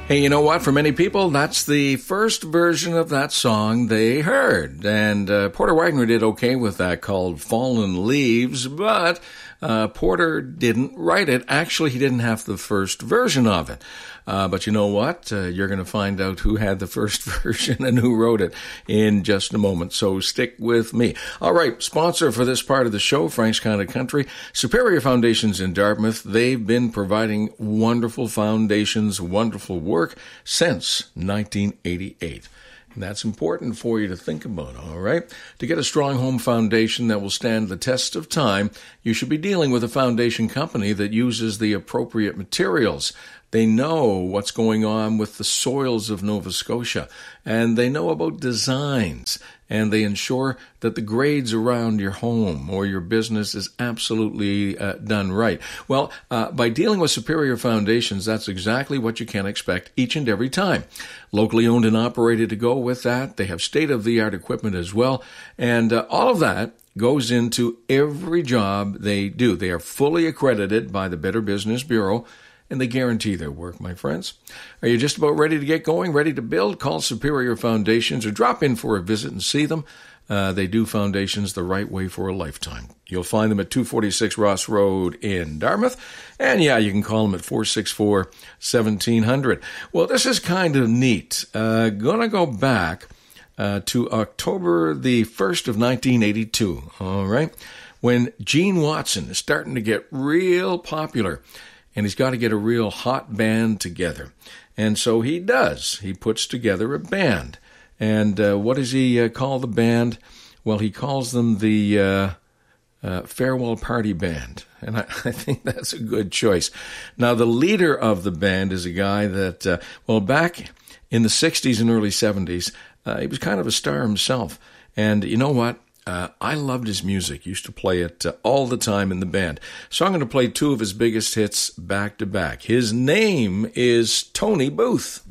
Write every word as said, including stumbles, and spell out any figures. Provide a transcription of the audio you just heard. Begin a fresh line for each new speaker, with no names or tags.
Hey, you know what? For many people, that's the first version of that song they heard. And uh, Porter Wagoner did okay with that, called Fallen Leaves, but uh, Porter didn't write it. Actually, he didn't have the first version of it. Uh, but you know what? Uh, you're going to find out who had the first version and who wrote it in just a moment. So stick with me. All right, sponsor for this part of the show, Frank's Kind of Country, Superior Foundations in Dartmouth. They've been providing wonderful foundations, wonderful work since nineteen eighty-eight. And that's important for you to think about, all right? To get a strong home foundation that will stand the test of time, you should be dealing with a foundation company that uses the appropriate materials. They know what's going on with the soils of Nova Scotia, and they know about designs, and they ensure that the grades around your home or your business is absolutely uh, done right. Well, uh, by dealing with Superior Foundations, that's exactly what you can expect each and every time. Locally owned and operated to go with that. They have state-of-the-art equipment as well, and uh, all of that goes into every job they do. They are fully accredited by the Better Business Bureau, and they guarantee their work, my friends. Are you just about ready to get going, ready to build? Call Superior Foundations or drop in for a visit and see them. Uh, they do foundations the right way for a lifetime. You'll find them at two forty-six Ross Road in Dartmouth. And yeah, you can call them at four six four, one seven zero zero. Well, this is kind of neat. Uh, gonna go back uh, to October the first of nineteen eighty-two, all right, when Gene Watson is starting to get real popular. And he's got to get a real hot band together. And so he does. He puts together a band. And uh, what does he uh, call the band? Well, he calls them the uh, uh, Farewell Party Band. And I, I think that's a good choice. Now, the leader of the band is a guy that, uh, well, back in the sixties and early seventies, uh, he was kind of a star himself. And you know what? Uh, I loved his music, used to play it uh, all the time in the band. So I'm going to play two of his biggest hits back to back. His name is Tony Booth.